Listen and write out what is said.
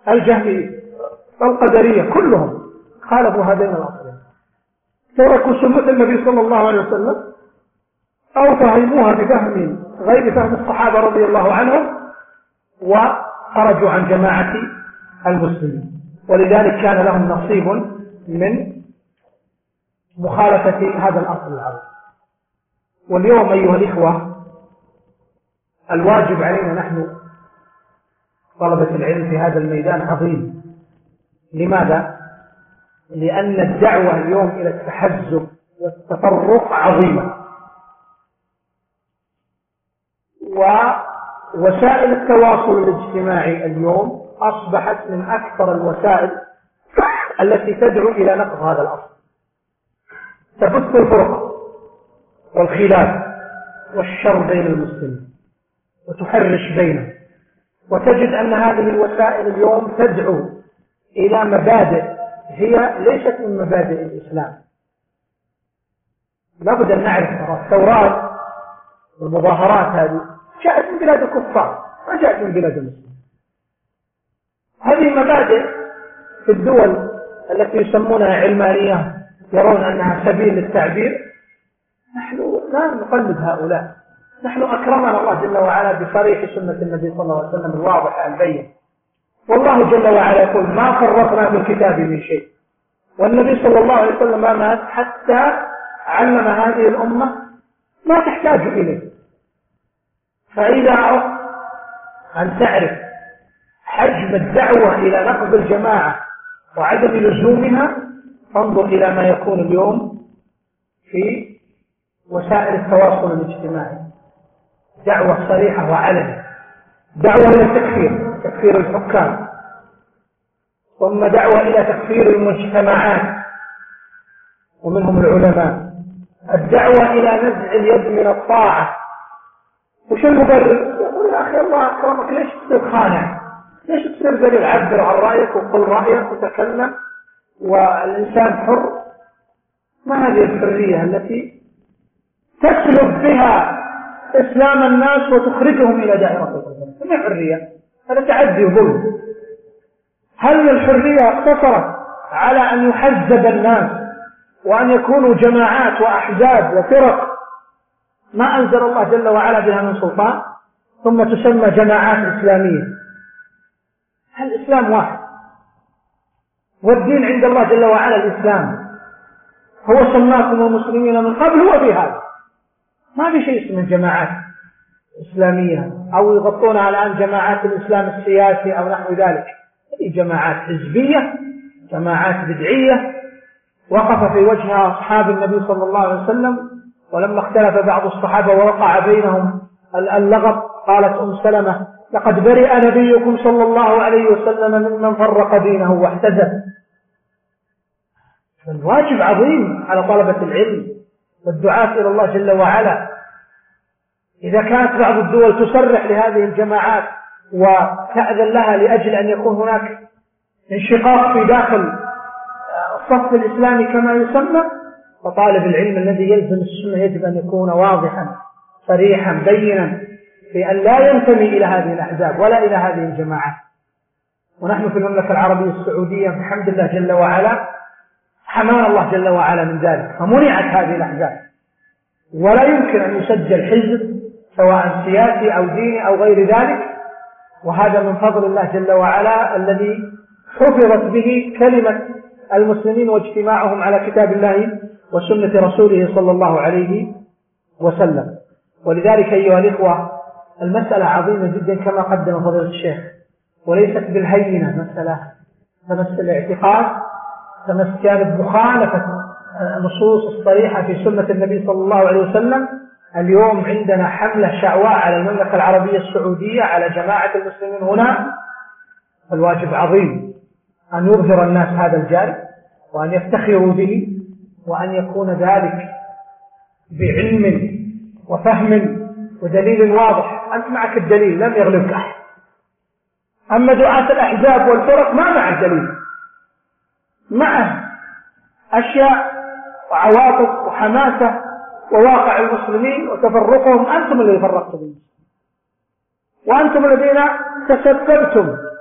الجهمية والقدرية كلهم خالفوا هذين الأصلين، تركوا سنة النبي صلى الله عليه وسلم أو فهموها بفهم غير فهم الصحابة رضي الله عنهم وخرجوا عن جماعة المسلمين، ولذلك كان لهم نصيب من مخالفة هذا الأصل العظيم. واليوم أيها الإخوة الواجب علينا نحن طلبة العلم في هذا الميدان عظيم. لماذا؟ لأن الدعوة اليوم إلى التحزب والتفرق عظيمة، ووسائل التواصل الاجتماعي اليوم أصبحت من أكثر الوسائل التي تدعو إلى نقض هذا الأصل، تبث الفرقة والخلاف والشر بين المسلمين وتحرش بينهم، وتجد أن هذه الوسائل اليوم تدعو إلى مبادئ هي ليست من مبادئ الإسلام. لابد أن نعرف الثورات والمظاهرات هذه جاءت من بلاد الكفار ما جاءت من بلاد المسلمين. هذه مبادئ في الدول التي يسمونها علمانية يرون أنها سبيل للتعبير. نحن لا نقلد هؤلاء، نحن أكرمنا الله جل وعلا بصريح سنة النبي صلى الله عليه وسلم الواضحة البين، والله جل وعلا يقول ما فرطنا في الكتاب من شيء، والنبي صلى الله عليه وسلم ما مات حتى علم هذه الأمة ما تحتاج إليه. فإذا أردت أن تعرف حجم الدعوة إلى نقض الجماعة وعدم لزومها فانظر إلى ما يكون اليوم في وسائل التواصل الاجتماعي، دعوة صريحة وعلنية، دعوة إلى التكفير، تكفير الحكام، ثم دعوة إلى تكفير المجتمعات ومنهم العلماء، الدعوة إلى نزع اليد من الطاعة. وش المبرر؟ يقول يا أخي الله أكرمك ليش تصير خانع؟ ليش تصير دليل؟ عبر عن رأيك وقل رأيك وتكلم والإنسان حر. ما هذه الحرية التي تسلب بها إسلام الناس وتخرجهم إلى دائرة الظلم؟ ما حرية؟ هذا تعدي وظلم. هل الحرية اقتصرت على أن يحزب الناس وأن يكونوا جماعات وأحزاب وفرق ما أنزل الله جل وعلا بها من سلطان ثم تسمى جماعات إسلامية؟ هل الإسلام واحد، والدين عند الله جل وعلا الإسلام، هو سماكم المسلمين من قبل هو في هذا. ما في شيء اسمه جماعات إسلامية أو يغطونها الآن جماعات الإسلام السياسي أو نحو ذلك. هذه جماعات حزبية، جماعات بدعية وقف في وجهها أصحاب النبي صلى الله عليه وسلم، ولما اختلف بعض الصحابة ووقع بينهم اللغط قالت سلمة لقد برئ نبيكم صلى الله عليه وسلم ممن فرق دينه واحتزب. فالواجب عظيم على طلبة العلم والدعاة إلى الله جل وعلا. إذا كانت بعض الدول تصرح لهذه الجماعات وتأذن لها لأجل أن يكون هناك انشقاق في داخل الصف الإسلامي كما يسمى، فطالب العلم الذي يلزم السنة يجب أن يكون واضحا صريحا بينا في أن لا ينتمي إلى هذه الأحزاب ولا إلى هذه الجماعات. ونحن في المملكة العربية السعودية بحمد الله جل وعلا حمانا الله جل وعلا من ذلك، فمنعت هذه الأحزاب، ولا يمكن أن يسجل حزب سواء سياسي أو ديني أو غير ذلك، وهذا من فضل الله جل وعلا الذي حفظت به كلمة المسلمين واجتماعهم على كتاب الله وسنة رسوله صلى الله عليه وسلم. ولذلك أيها الإخوة المسألة عظيمة جدا كما قدم فضيلة الشيخ، وليست بالهينة، مسألة تمس الاعتقاد، تمس جانب مخالفة النصوص الصريحة في سنة النبي صلى الله عليه وسلم. اليوم عندنا حملة شعواء على المملكة العربية السعودية على جماعة المسلمين هنا، الواجب عظيم أن يظهر الناس هذا الجانب وأن يفتخروا به، وأن يكون ذلك بعلم وفهم ودليل واضح. أنت معك الدليل لم يغلبك أحد، أما دعاة الأحزاب والفرق ما مع الدليل، معه أشياء وعواطف وحماسة وواقع المسلمين وتفرقهم. أنتم الذين فرقتم بالمسلمين، وأنتم الذين تسببتم